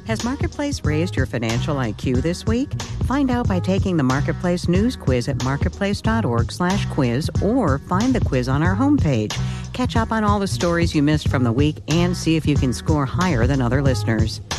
Has Marketplace raised your financial IQ this week? Find out by taking the Marketplace News Quiz at marketplace.org/quiz or find the quiz on our homepage. Catch up on all the stories you missed from the week and see if you can score higher than other listeners.